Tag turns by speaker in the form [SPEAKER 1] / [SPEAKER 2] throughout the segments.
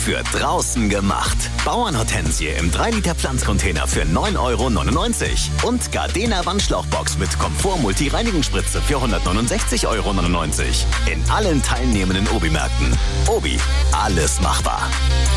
[SPEAKER 1] für draußen gemacht. Bauernhortensie im 3-Liter Pflanzcontainer für 9,99 € und Gardena Wandschlauchbox mit Komfort-Multi-Reinigungsspritze für 169,99 € in allen teilnehmenden Obi-Märkten. Obi, alles machbar.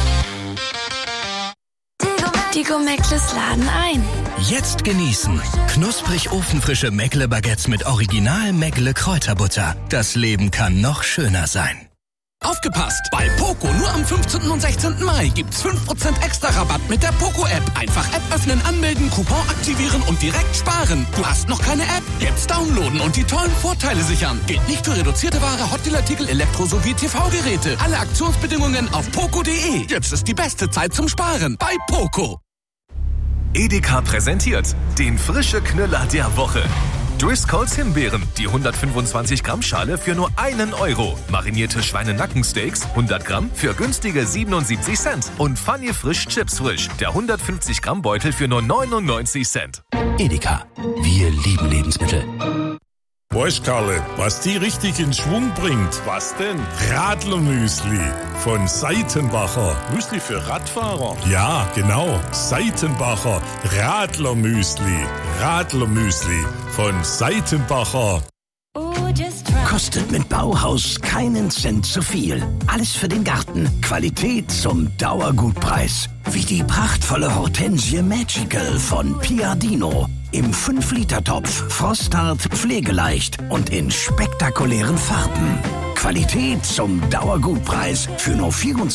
[SPEAKER 2] Die Meckles laden ein.
[SPEAKER 3] Jetzt genießen. Knusprig ofenfrische Meckle-Baguettes mit Original Meckle-Kräuterbutter. Das Leben kann noch schöner sein.
[SPEAKER 4] Aufgepasst! Bei Poco nur am 15. und 16. Mai gibt's 5% extra Rabatt mit der Poco-App. Einfach App öffnen, anmelden, Coupon aktivieren und direkt sparen. Du hast noch keine App? Jetzt downloaden und die tollen Vorteile sichern. Gilt nicht für reduzierte Ware, Hotdeal-Artikel, Elektro- sowie TV-Geräte. Alle Aktionsbedingungen auf poco.de. Jetzt ist die beste Zeit zum Sparen bei Poco.
[SPEAKER 5] Edeka präsentiert den frische Knüller der Woche. Driscolls Himbeeren, die 125 Gramm Schale für nur 1 €. Marinierte Schweinenackensteaks, 100 Gramm für günstige 77 Cent. Und Funny Frisch Chips Frisch, der 150 Gramm Beutel für nur 99 Cent.
[SPEAKER 3] Edeka, wir lieben Lebensmittel.
[SPEAKER 6] Weißt Karle, was die richtig in Schwung bringt?
[SPEAKER 5] Was denn?
[SPEAKER 6] Radlermüsli von Seitenbacher.
[SPEAKER 5] Müsli für Radfahrer.
[SPEAKER 6] Ja, genau. Seitenbacher Radlermüsli. Radlermüsli von Seitenbacher.
[SPEAKER 3] Kostet mit Bauhaus keinen Cent zu viel. Alles für den Garten. Qualität zum Dauergutpreis. Wie die prachtvolle Hortensie Magical von Piadino. Im 5-Liter-Topf, frosthart, pflegeleicht und in spektakulären Farben. Qualität zum Dauergutpreis für nur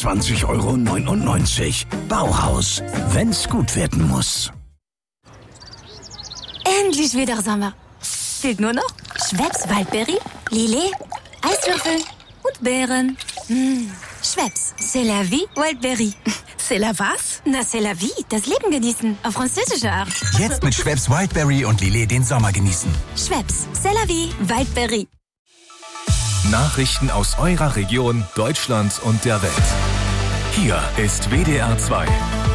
[SPEAKER 3] 24,99 € Bauhaus, wenn's gut werden muss.
[SPEAKER 2] Endlich wieder Sommer. Fehlt nur noch Schweppes Waldberry, Lillet, Eiswürfel und Beeren. Schweppes, c'est la vie Waldberry.
[SPEAKER 7] C'est la was?
[SPEAKER 2] Na, c'est la vie, das Leben genießen, auf französische Art.
[SPEAKER 8] Jetzt mit Schweppes Wildberry und Lillet den Sommer genießen.
[SPEAKER 2] Schweppes, c'est la vie Waldberry.
[SPEAKER 5] Nachrichten aus eurer Region, Deutschland und der Welt. Hier ist WDR 2.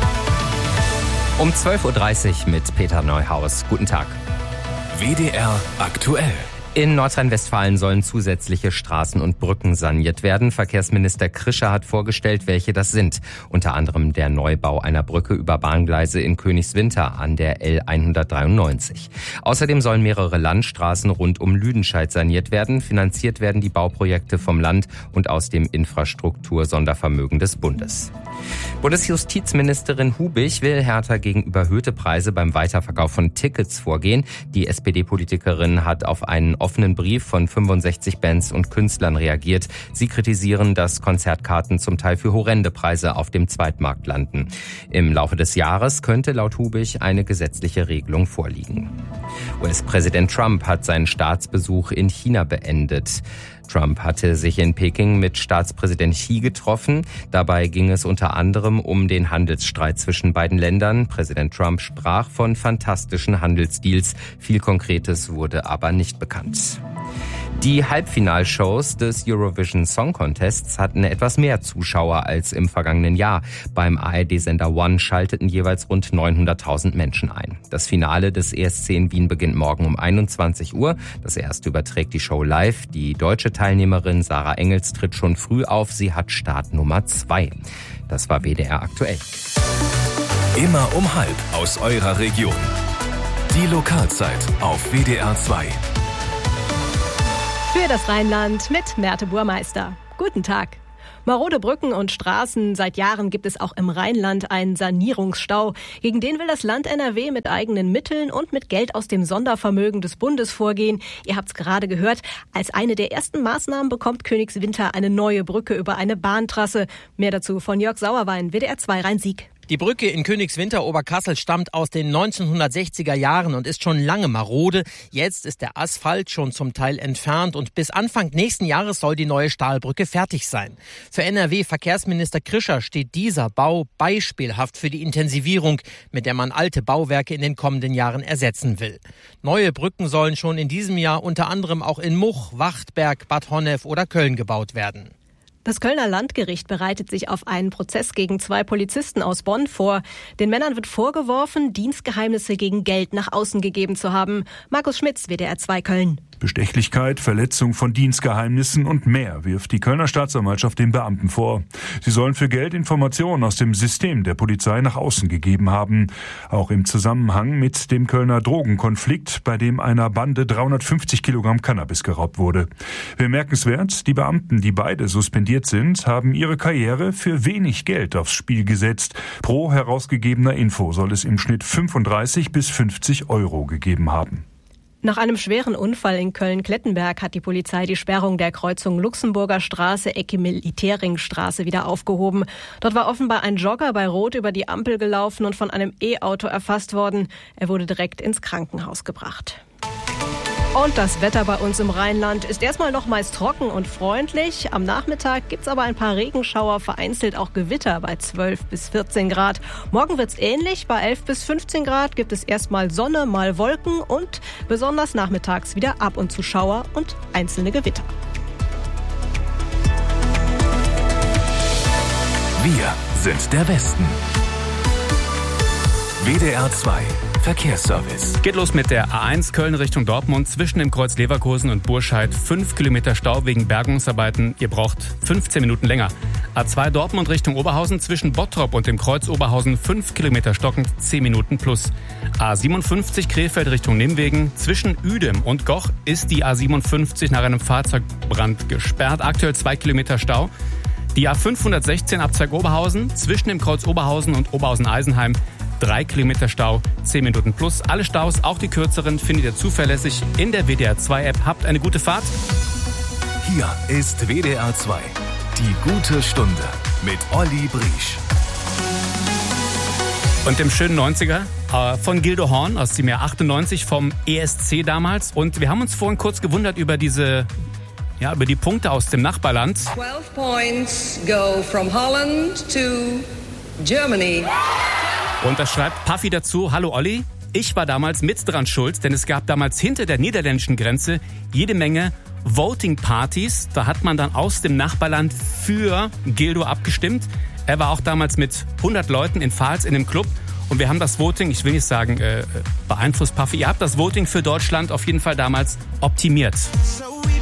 [SPEAKER 9] Um 12:30 Uhr mit Peter Neuhaus. Guten Tag.
[SPEAKER 5] WDR aktuell.
[SPEAKER 9] In Nordrhein-Westfalen sollen zusätzliche Straßen und Brücken saniert werden. Verkehrsminister Krischer hat vorgestellt, welche das sind. Unter anderem der Neubau einer Brücke über Bahngleise in Königswinter an der L193. Außerdem sollen mehrere Landstraßen rund um Lüdenscheid saniert werden. Finanziert werden die Bauprojekte vom Land und aus dem Infrastruktur-Sondervermögen des Bundes. Bundesjustizministerin Hubig will härter gegen überhöhte Preise beim Weiterverkauf von Tickets vorgehen. Die SPD-Politikerin hat auf einen offenen Brief von 65 Bands und Künstlern reagiert. Sie kritisieren, dass Konzertkarten zum Teil für horrende Preise auf dem Zweitmarkt landen. Im Laufe des Jahres könnte laut Hubig eine gesetzliche Regelung vorliegen. US-Präsident Trump hat seinen Staatsbesuch in China beendet. Trump hatte sich in Peking mit Staatspräsident Xi getroffen. Dabei ging es unter anderem um den Handelsstreit zwischen beiden Ländern. Präsident Trump sprach von fantastischen Handelsdeals. Viel Konkretes wurde aber nicht bekannt. Die Halbfinalshows des Eurovision Song Contests hatten etwas mehr Zuschauer als im vergangenen Jahr. Beim ARD-Sender One schalteten jeweils rund 900.000 Menschen ein. Das Finale des ESC in Wien beginnt morgen um 21 Uhr. Das erste überträgt die Show live. Die deutsche Teilnehmerin Sarah Engels tritt schon früh auf. Sie hat Startnummer 2. Das war WDR aktuell.
[SPEAKER 5] Immer um 12:30 aus eurer Region. Die Lokalzeit auf WDR 2.
[SPEAKER 7] Für das Rheinland mit Merte Burmeister. Guten Tag. Marode Brücken und Straßen. Seit Jahren gibt es auch im Rheinland einen Sanierungsstau. Gegen den will das Land NRW mit eigenen Mitteln und mit Geld aus dem Sondervermögen des Bundes vorgehen. Ihr habt's gerade gehört. Als eine der ersten Maßnahmen bekommt Königswinter eine neue Brücke über eine Bahntrasse. Mehr dazu von Jörg Sauerwein, WDR 2 Rhein-Sieg.
[SPEAKER 10] Die Brücke in Königswinter Oberkassel stammt aus den 1960er Jahren und ist schon lange marode. Jetzt ist der Asphalt schon zum Teil entfernt und bis Anfang nächsten Jahres soll die neue Stahlbrücke fertig sein. Für NRW-Verkehrsminister Krischer steht dieser Bau beispielhaft für die Intensivierung, mit der man alte Bauwerke in den kommenden Jahren ersetzen will. Neue Brücken sollen schon in diesem Jahr unter anderem auch in Much, Wachtberg, Bad Honnef oder Köln gebaut werden.
[SPEAKER 7] Das Kölner Landgericht bereitet sich auf einen Prozess gegen 2 Polizisten aus Bonn vor. Den Männern wird vorgeworfen, Dienstgeheimnisse gegen Geld nach außen gegeben zu haben. Markus Schmitz, WDR 2 Köln.
[SPEAKER 11] Bestechlichkeit, Verletzung von Dienstgeheimnissen und mehr wirft die Kölner Staatsanwaltschaft den Beamten vor. Sie sollen für Geld Informationen aus dem System der Polizei nach außen gegeben haben. Auch im Zusammenhang mit dem Kölner Drogenkonflikt, bei dem einer Bande 350 Kilogramm Cannabis geraubt wurde. Bemerkenswert, die Beamten, die beide suspendiert sind, haben ihre Karriere für wenig Geld aufs Spiel gesetzt. Pro herausgegebener Info soll es im Schnitt 35 bis 50 Euro gegeben haben.
[SPEAKER 7] Nach einem schweren Unfall in Köln-Klettenberg hat die Polizei die Sperrung der Kreuzung Luxemburger Straße, Ecke Militärringstraße wieder aufgehoben. Dort war offenbar ein Jogger bei Rot über die Ampel gelaufen und von einem E-Auto erfasst worden. Er wurde direkt ins Krankenhaus gebracht. Und das Wetter bei uns im Rheinland ist erstmal noch meist trocken und freundlich. Am Nachmittag gibt's aber ein paar Regenschauer, vereinzelt auch Gewitter bei 12 bis 14 Grad. Morgen wird's ähnlich. Bei 11 bis 15 Grad gibt es erstmal Sonne, mal Wolken und besonders nachmittags wieder ab und zu Schauer und einzelne Gewitter.
[SPEAKER 5] Wir sind der Westen. WDR 2 Verkehrsservice.
[SPEAKER 12] Geht los mit der A1 Köln Richtung Dortmund zwischen dem Kreuz Leverkusen und Burscheid. 5 Kilometer Stau wegen Bergungsarbeiten. Ihr braucht 15 Minuten länger. A2 Dortmund Richtung Oberhausen zwischen Bottrop und dem Kreuz Oberhausen 5 Kilometer stockend, 10 Minuten plus. A57 Krefeld Richtung Nimwegen zwischen Uedem und Goch ist die A57 nach einem Fahrzeugbrand gesperrt. Aktuell 2 Kilometer Stau. Die A516 Abzweig Oberhausen zwischen dem Kreuz Oberhausen und Oberhausen-Eisenheim 3 Kilometer Stau, 10 Minuten plus. Alle Staus, auch die kürzeren, findet ihr zuverlässig in der WDR 2 App. Habt eine gute Fahrt.
[SPEAKER 5] Hier ist WDR 2. Die gute Stunde mit Olli Briesch.
[SPEAKER 12] Und dem schönen 90er von Gildo Horn aus dem Jahr 98 vom ESC damals. Und wir haben uns vorhin kurz gewundert über die Punkte aus dem Nachbarland.
[SPEAKER 13] 12 points go from Holland to Germany.
[SPEAKER 12] Und da schreibt Puffy dazu: Hallo Olli, ich war damals mit dran schuld, denn es gab damals hinter der niederländischen Grenze jede Menge Voting-Partys. Da hat man dann aus dem Nachbarland für Gildo abgestimmt. Er war auch damals mit 100 Leuten in Pfalz in einem Club. Und wir haben das Voting, ich will nicht sagen beeinflusst, Puffy, ihr habt das Voting für Deutschland auf jeden Fall damals optimiert.